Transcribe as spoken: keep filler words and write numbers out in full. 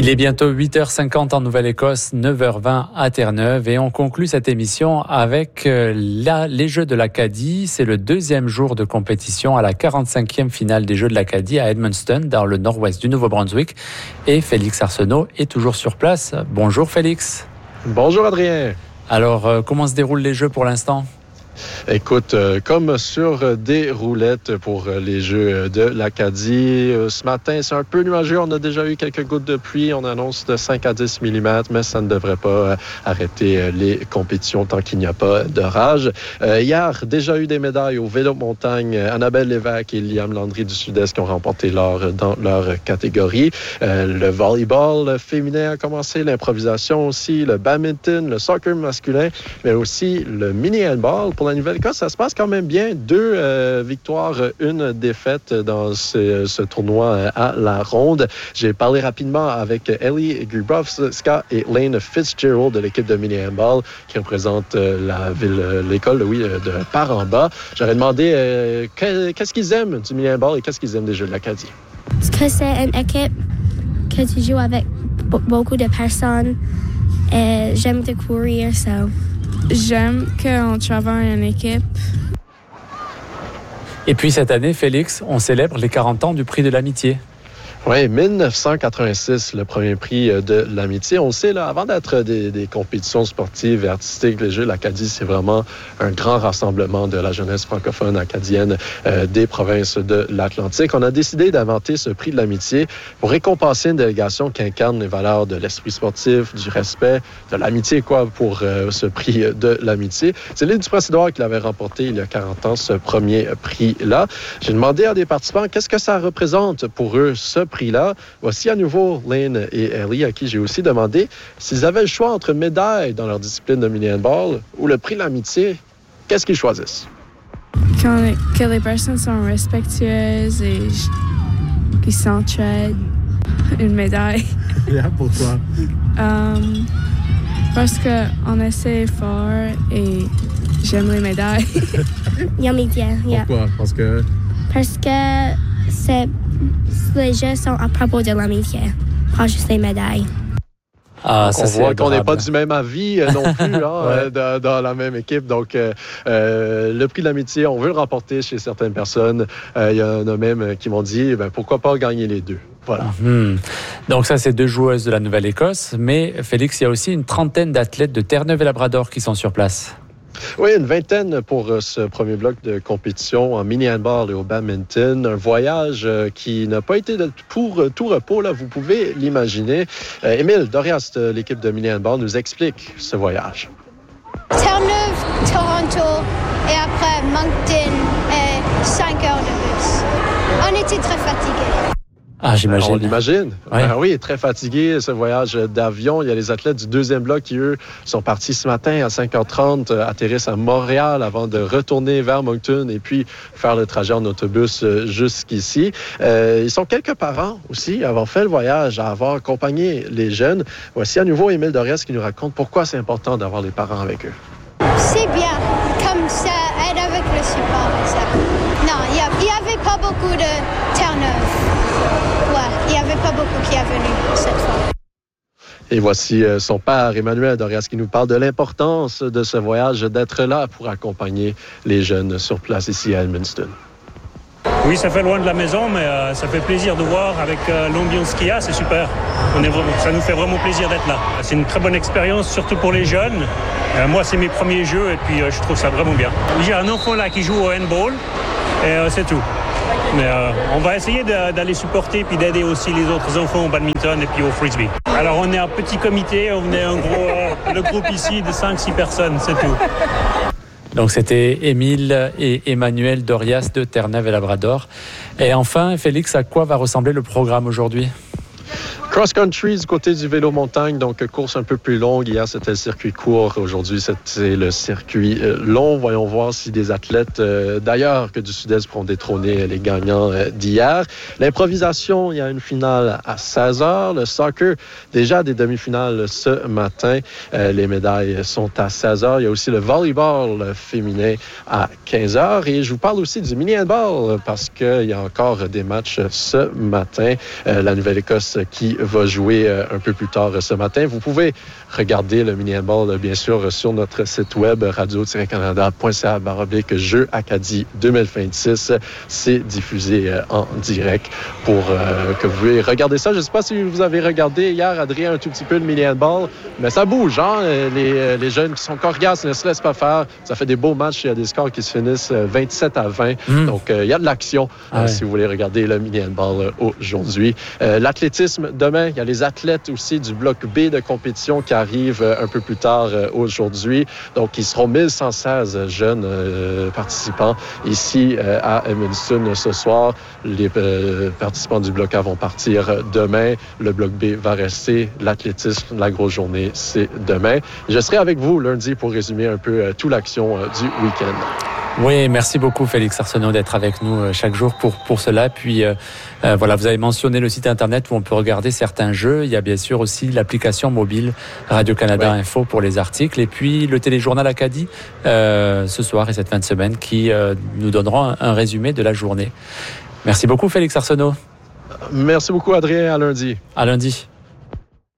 Il est bientôt huit heures cinquante en Nouvelle-Écosse, neuf heures vingt à Terre-Neuve et on conclut cette émission avec la, les Jeux de l'Acadie. C'est le deuxième jour de compétition à la quarante-cinquième finale des Jeux de l'Acadie à Edmundston, dans le nord-ouest du Nouveau-Brunswick. Et Félix Arsenault est toujours sur place. Bonjour Félix. Bonjour Adrien. Alors, comment se déroulent les Jeux pour l'instant ? Écoute, euh, comme sur des roulettes pour les Jeux de l'Acadie, euh, ce matin, c'est un peu nuageux. On a déjà eu quelques gouttes de pluie. On annonce de cinq à dix millimètres, mais ça ne devrait pas euh, arrêter euh, les compétitions tant qu'il n'y a pas d'orage. Euh, hier, déjà eu des médailles au vélo de montagne. Annabelle Lévesque et Liam Landry du Sud-Est qui ont remporté l'or dans leur catégorie. Euh, le volleyball féminin a commencé, l'improvisation aussi, le badminton, le soccer masculin, mais aussi le mini-handball. Pour la Nouvelle-Écosse, ça se passe quand même bien. Deux euh, victoires, une défaite dans ce, ce tournoi à la ronde. J'ai parlé rapidement avec Ellie Grubowska et Lane Fitzgerald de l'équipe de mini-handball qui représente euh, la ville, l'école, oui, de Par-en-Bas. J'aurais demandé euh, qu'est-ce qu'ils aiment du mini-handball et qu'est-ce qu'ils aiment des Jeux de l'Acadie. Parce que c'est une équipe que tu joues avec beaucoup de personnes et j'aime de courir, ça. So. J'aime qu'on travaille en équipe. Et puis cette année, Félix, on célèbre les quarante ans du prix de l'amitié. Oui, dix-neuf cent quatre-vingt-six, le premier prix de l'amitié. On le sait, là, avant d'être des, des compétitions sportives et artistiques, les Jeux de l'Acadie, c'est vraiment un grand rassemblement de la jeunesse francophone acadienne euh, des provinces de l'Atlantique. On a décidé d'inventer ce prix de l'amitié pour récompenser une délégation qui incarne les valeurs de l'esprit sportif, du respect, de l'amitié, quoi, pour euh, ce prix de l'amitié. C'est l'île du Prince-Édouard qui l'avait remporté il y a quarante ans, ce premier prix-là. J'ai demandé à des participants qu'est-ce que ça représente pour eux, ce prix-là. Voici à nouveau Lane et Ellie, à qui j'ai aussi demandé s'ils avaient le choix entre médailles dans leur discipline de mini-handball ou le prix de l'amitié, qu'est-ce qu'ils choisissent? Quand, que les personnes sont respectueuses et qu'ils s'entraident, une médaille. Yeah, pourquoi? um, parce qu'on essaie fort et j'aime les médailles. L'amitié, yeah. Pourquoi? Parce que... Parce que c'est... les Jeux sont à propos de l'amitié, pas juste les médailles. Ah, ça, on c'est voit adorable. qu'on n'est pas du même avis euh, non plus hein, ouais. euh, dans, dans la même équipe. Donc, euh, euh, le prix de l'amitié, on veut le remporter chez certaines personnes. Euh, il y en a même qui m'ont dit, ben, pourquoi pas gagner les deux. Voilà. Mmh. Donc ça, c'est deux joueuses de la Nouvelle-Écosse. Mais Félix, il y a aussi une trentaine d'athlètes de Terre-Neuve et Labrador qui sont sur place. Oui, une vingtaine pour ce premier bloc de compétition en mini-handball et au badminton. Un voyage qui n'a pas été de pour tout repos, là, vous pouvez l'imaginer. Euh, Émile Dorias de l'équipe de mini-handball nous explique ce voyage. Terre-Neuve, Toronto et après Moncton et cinq heures de bus. On était très fatigués. Ah, j'imagine. On l'imagine. Oui. Ben oui, très fatigué, ce voyage d'avion. Il y a les athlètes du deuxième bloc qui, eux, sont partis ce matin à cinq heures trente, atterrissent à Montréal avant de retourner vers Moncton et puis faire le trajet en autobus jusqu'ici. Euh, ils sont quelques parents aussi, avoir fait le voyage, à avoir accompagné les jeunes. Voici à nouveau Émile Dorias qui nous raconte pourquoi c'est important d'avoir les parents avec eux. C'est bien, comme ça aide avec le support et ça. Non, il n'y avait pas beaucoup de Terre-Neuve. Ouais, il n'y avait pas beaucoup qui est venu cette fois. Et voici son père, Emmanuel Dorias, qui nous parle de l'importance de ce voyage, d'être là pour accompagner les jeunes sur place ici à Edmundston. Oui, ça fait loin de la maison, mais euh, ça fait plaisir de voir avec euh, l'ambiance qu'il y a, c'est super. On est vraiment, ça nous fait vraiment plaisir d'être là. C'est une très bonne expérience, surtout pour les jeunes. Euh, moi, c'est mes premiers jeux et puis euh, je trouve ça vraiment bien. J'ai un enfant là qui joue au handball et euh, c'est tout. Mais euh, on va essayer de, d'aller supporter puis d'aider aussi les autres enfants au badminton et puis au frisbee. Alors on est un petit comité, on est un gros, euh, le groupe ici de cinq six personnes, c'est tout. Donc c'était Émile et Emmanuel Dorias de Terre-Neuve et Labrador. Et enfin, Félix, à quoi va ressembler le programme aujourd'hui? Cross-country du côté du vélo montagne, donc course un peu plus longue. Hier, c'était le circuit court. Aujourd'hui, c'était le circuit long. Voyons voir si des athlètes euh, d'ailleurs que du Sud-Est pourront détrôner les gagnants euh, d'hier. L'improvisation, il y a une finale à seize heures. Le soccer, déjà des demi-finales ce matin. Euh, les médailles sont à seize heures. Il y a aussi le volleyball féminin à quinze heures. Et je vous parle aussi du mini-handball parce qu'il y a encore des matchs ce matin. Euh, la Nouvelle-Écosse qui va jouer un peu plus tard ce matin. Vous pouvez regarder le mini-handball, bien sûr, sur notre site web radio tiret canada point c a barre oblique Jeux Acadie deux mille vingt-six. C'est diffusé en direct pour euh, que vous pouvez regarder ça. Je ne sais pas si vous avez regardé hier, Adrien, un tout petit peu le mini-handball, mais ça bouge, hein? Les, les jeunes qui sont coriaces ne se laissent pas faire. Ça fait des beaux matchs. Il y a des scores qui se finissent vingt-sept à vingt. Mmh. Donc, euh, il y a de l'action ah ouais. euh, si vous voulez regarder le mini-handball euh, aujourd'hui. Euh, l'athlétisme, demain, il y a les athlètes aussi du bloc B de compétition qui arrivent euh, un peu plus tard euh, aujourd'hui. Donc, ils seront mille cent seize jeunes euh, participants ici euh, à Edmundston ce soir. Les euh, participants du bloc A vont partir demain. Le bloc B va rester. L'athlétisme, la grosse journée, c'est demain. Je serai avec vous lundi pour résumer un peu euh, toute l'action euh, du week-end. Oui, merci beaucoup Félix Arsenault d'être avec nous chaque jour pour pour cela. Puis euh, euh, voilà, vous avez mentionné le site internet où on peut regarder certains jeux. Il y a bien sûr aussi l'application mobile Radio-Canada ouais. Info pour les articles. Et puis le téléjournal Acadie euh, ce soir et cette fin de semaine qui euh, nous donneront un, un résumé de la journée. Merci beaucoup Félix Arsenault. Merci beaucoup Adrien, à lundi. À lundi.